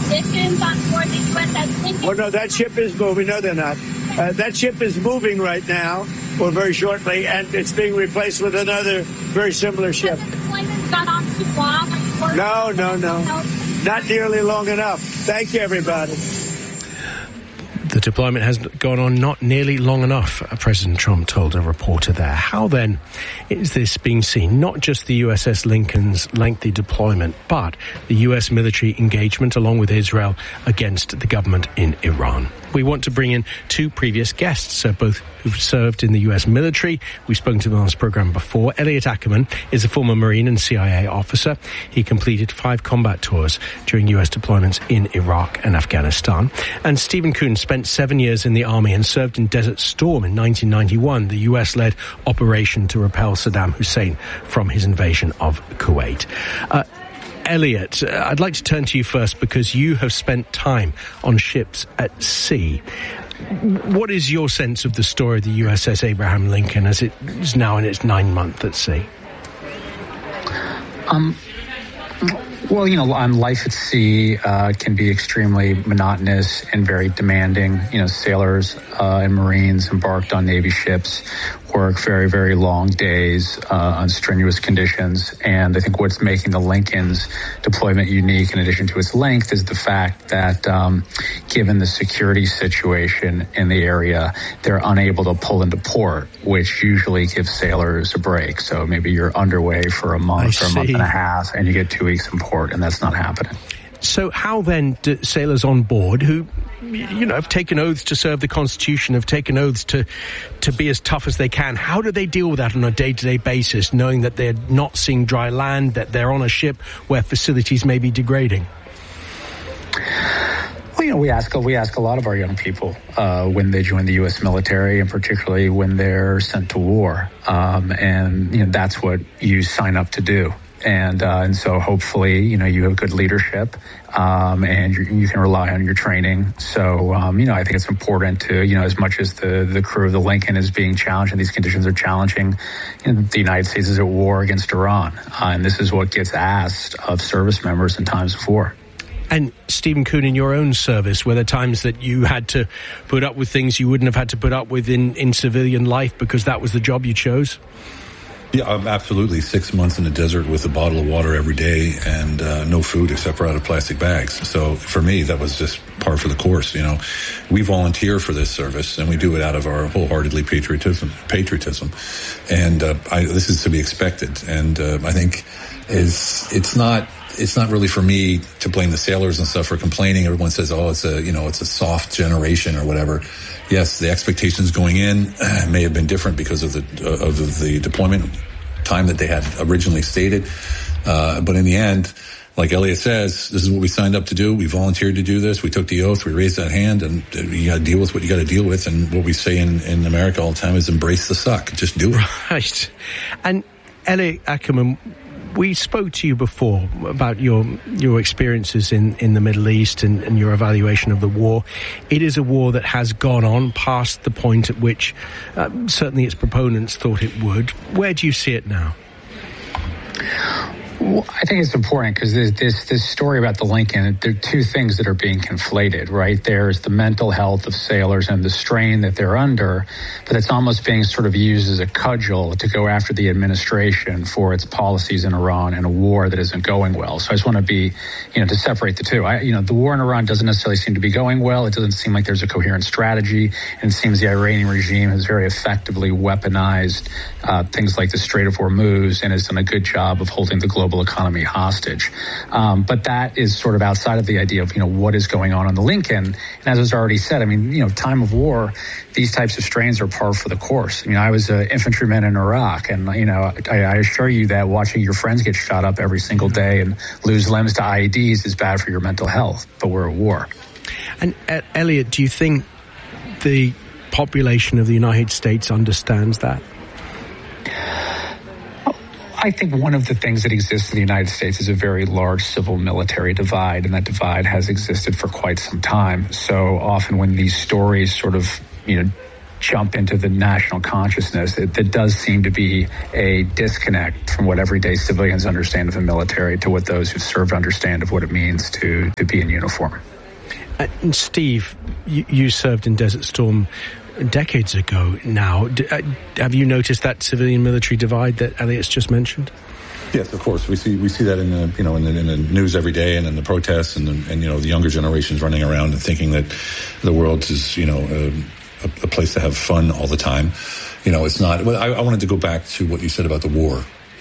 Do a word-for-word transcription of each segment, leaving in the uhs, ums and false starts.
conditions on board the U S S Lincoln? Well, no, that ship is moving. No, they're not. Uh, that ship is moving right now, or very shortly, and it's being replaced with another very similar ship. Has the deployment gone on too long? No, no, no. Not nearly long enough. Thank you, everybody. The deployment has gone on not nearly long enough, President Trump told a reporter there. How then is this being seen? Not just the U S S Lincoln's lengthy deployment, but the U S military engagement along with Israel against the government in Iran. We want to bring in two previous guests, uh, both who've served in the U S military. We've spoken to them on this program before. Elliot Ackerman is a former Marine and C I A officer. He completed five combat tours during U S deployments in Iraq and Afghanistan. And Stephen Coon spent seven years in the Army and served in Desert Storm in nineteen ninety-one, the U S-led operation to repel Saddam Hussein from his invasion of Kuwait. Uh, Elliot, uh, I'd like to turn to you first because you have spent time on ships at sea. What is your sense of the story of the U S S Abraham Lincoln as it is now in its ninth month at sea? Um, well, you know, on life at sea uh, can be extremely monotonous and very demanding. You know, sailors uh, and Marines embarked on Navy ships work very, very long days uh, on strenuous conditions. And I think what's making the Lincoln's deployment unique, in addition to its length, is the fact that um, given the security situation in the area, they're unable to pull into port, which usually gives sailors a break. So maybe you're underway for a month or a month and a half, and you get two weeks in port, and that's not happening. So how then do sailors on board who, you know, have taken oaths to serve the Constitution, have taken oaths to, to be as tough as they can, how do they deal with that on a day-to-day basis, knowing that they're not seeing dry land, that they're on a ship where facilities may be degrading? Well, you know, we ask we ask a lot of our young people uh, when they join the U S military, and particularly when they're sent to war, um, and you know that's what you sign up to do. And uh, and so hopefully, you know, you have good leadership um, and you, you can rely on your training. So, um, you know, I think it's important to, you know, as much as the, the crew of the Lincoln is being challenged and these conditions are challenging, you know, the United States is at war against Iran. Uh, and this is what gets asked of service members in times of war. And Stephen Coon, in your own service, were there times that you had to put up with things you wouldn't have had to put up with in, in civilian life because that was the job you chose? Yeah, um, absolutely. Six months in the desert with a bottle of water every day and uh, no food except for out of plastic bags. So for me, that was just par for the course. You know, we volunteer for this service and we do it out of our wholeheartedly patriotism. Patriotism, and uh, I, this is to be expected. And uh, I think is it's not. It's not really for me to blame the sailors and stuff for complaining. Everyone says, "Oh, it's a you know, it's a soft generation or whatever." Yes, the expectations going in uh, may have been different because of the uh, of the, the deployment time that they had originally stated. Uh, but in the end, like Elliot says, this is what we signed up to do. We volunteered to do this. We took the oath. We raised that hand, and you got to deal with what you got to deal with. And what we say in, in America all the time is embrace the suck. Just do it. Right. And Elliot Ackerman, we spoke to you before about your your experiences in, in the Middle East and, and your evaluation of the war. It is a war that has gone on past the point at which uh, certainly its proponents thought it would. Where do you see it now? Well, I think it's important because this, this this story about the Lincoln, there are two things that are being conflated, right? There's the mental health of sailors and the strain that they're under, but it's almost being sort of used as a cudgel to go after the administration for its policies in Iran and a war that isn't going well. So I just want to be, you know, to separate the two. I, you know, the war in Iran doesn't necessarily seem to be going well. It doesn't seem like there's a coherent strategy, and it seems the Iranian regime has very effectively weaponized uh, things like the Strait of Hormuz and has done a good job of holding the global economy hostage. Um, but that is sort of outside of the idea of, you know, what is going on on the Lincoln. And as was already said, I mean, you know, time of war, these types of strains are par for the course. I mean, I was an infantryman in Iraq, and, you know, I, I assure you that watching your friends get shot up every single day and lose limbs to I E Ds is bad for your mental health, but we're at war. And uh, Elliot, do you think the population of the United States understands that? I think one of the things that exists in the United States is a very large civil-military divide, and that divide has existed for quite some time. So often when these stories sort of, you know, jump into the national consciousness. It, it does seem to be a disconnect from what everyday civilians understand of the military to what those who've served understand of what it means to, to be in uniform. Uh, and Steve, you, you served in Desert Storm decades ago now. D- uh, have you noticed that civilian-military divide that Elliot's just mentioned? Yes, of course. We see we see that in the you know in the, in the news every day, and in the protests, and the, and you know the younger generations running around and thinking that the world is you know a, a place to have fun all the time. You know, it's not. Well, I, I wanted to go back to what you said about the war.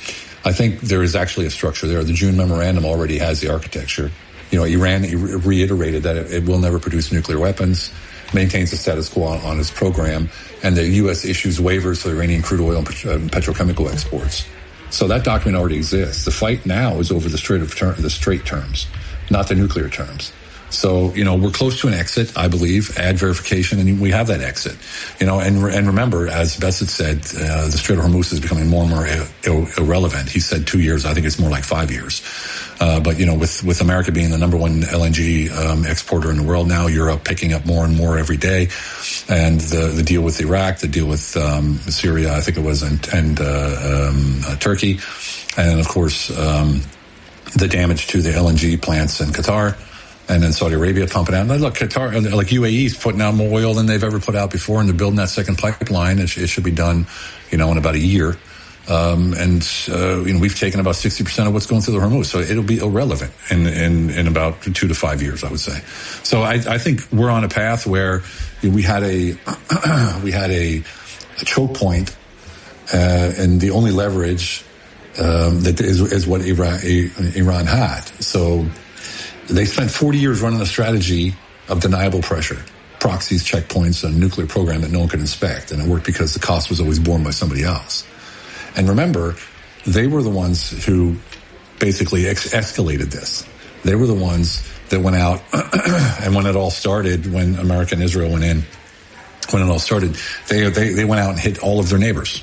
I think there is actually a structure there. The June Memorandum already has the architecture. You know, Iran reiterated that it, it will never produce nuclear weapons, maintains the status quo on, on its program, and the U S issues waivers for Iranian crude oil and petrochemical exports. So that document already exists. The fight now is over the straight of ter- the straight terms, not the nuclear terms. So, you know, we're close to an exit, I believe, add verification, and we have that exit. You know, and and remember, as Bessett said, uh, the Strait of Hormuz is becoming more and more ir- irrelevant. He said two years. I think it's more like five years. Uh, but, you know, with, with America being the number one L N G um, exporter in the world now, Europe picking up more and more every day, and the, the deal with Iraq, the deal with um, Syria, I think it was, and, and uh, um, uh, Turkey, and, of course, um, the damage to the L N G plants in Qatar, and then Saudi Arabia pumping out. And look, Qatar, like U A E's putting out more oil than they've ever put out before, and they're building that second pipeline. It, sh- it should be done, you know, in about a year. Um, and, uh, you know, we've taken about sixty percent of what's going through the Hormuz. So it'll be irrelevant in, in, in about two to five years, I would say. So I, I think we're on a path where we had a, we had a, a choke point, uh, and the only leverage, um, that is, is what Iran, Iran had. So they spent forty years running a strategy of deniable pressure, proxies, checkpoints, a nuclear program that no one could inspect. And it worked because the cost was always borne by somebody else. And remember, they were the ones who basically ex- escalated this. They were the ones that went out, and when it all started, when America and Israel went in, when it all started, they they they went out and hit all of their neighbors.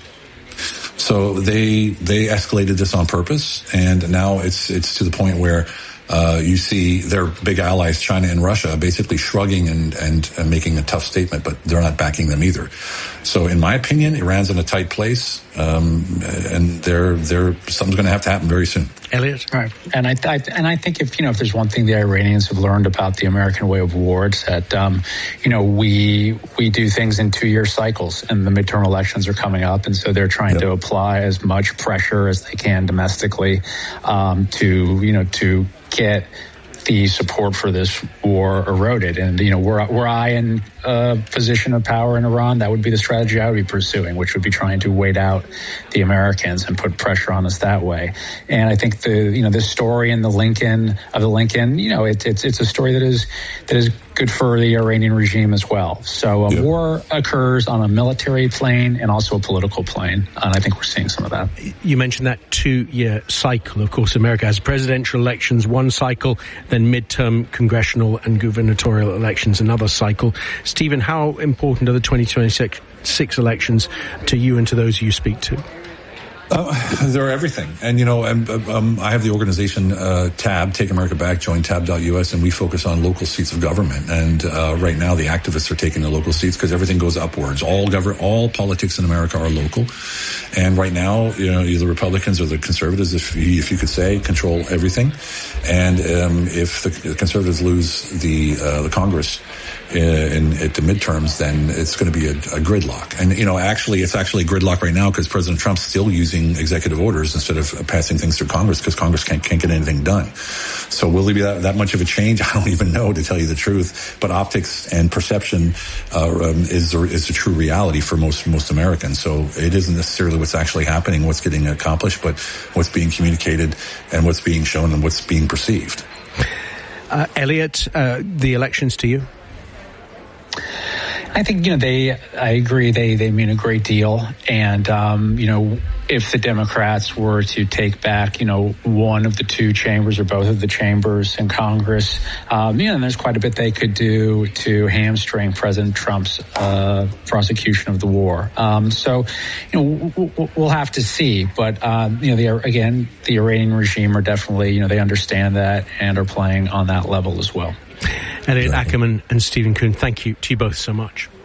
So they they escalated this on purpose, and now it's it's to the point where uh, you see their big allies, China and Russia, basically shrugging and, and and making a tough statement, but they're not backing them either. So, in my opinion, Iran's in a tight place, um, and they're they're something's going to have to happen very soon. Elliot, right? And I, I and I think if you know if there's one thing the Iranians have learned about the American way of war, it's that um, you know we we do things in two-year cycles, and the midterm elections are coming up, and so they're trying yep. to apply as much pressure as they can domestically um, to you know to get the support for this war eroded. And, you know, were, were I in a position of power in Iran, that would be the strategy I would be pursuing, which would be trying to wait out the Americans and put pressure on us that way. And I think the, you know, the story in the Lincoln, of the Lincoln, you know, it, it's, it's a story that is, that is good for the Iranian regime as well. So a yeah. war occurs on a military plane and also a political plane. And I think we're seeing some of that. You mentioned that two-year cycle. Of course, America has presidential elections, one cycle, then midterm congressional and gubernatorial elections, another cycle. Stephen, how important are the twenty twenty-six elections to you and to those you speak to? Uh, they're everything. And, you know, um, um, I have the organization uh, TAB, Take America Back, join tab dot U S, and we focus on local seats of government. And uh, right now the activists are taking the local seats because everything goes upwards. All gov- all politics in America are local. And right now, you know, the Republicans or the conservatives, if you, if you could say, control everything. And um, if the conservatives lose the uh, the Congress in, at the midterms, then it's going to be a, a gridlock. And, you know, actually, it's actually a gridlock right now because President Trump's still using executive orders instead of passing things through Congress because Congress can't, can't get anything done. So will there be that, that much of a change? I don't even know, to tell you the truth. But optics and perception uh, um, is, is a true reality for most most Americans. So it isn't necessarily what's actually happening, what's getting accomplished, but what's being communicated and what's being shown and what's being perceived. Uh, Elliot, uh, the elections to you? I think, you know, they, I agree, they, they mean a great deal. And, um, you know, if the Democrats were to take back, you know, one of the two chambers or both of the chambers in Congress, um, you know, and there's quite a bit they could do to hamstring President Trump's uh, prosecution of the war. Um, so, you know, we'll have to see. But, um, you know, the, again, the Iranian regime are definitely, you know, they understand that and are playing on that level as well. Elliot Ackerman and Stephen Kuhn, thank you to you both so much.